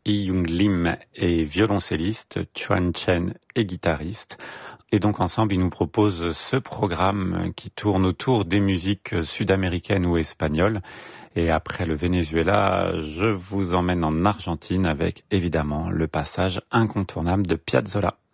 Young Lim est violoncelliste, Chuan Chen est guitariste. Et donc ensemble, ils nous proposent ce programme qui tourne autour des musiques sud-américaines ou espagnoles. Et après le Venezuela, je vous emmène en Argentine avec évidemment le passage incontournable de Piazzolla.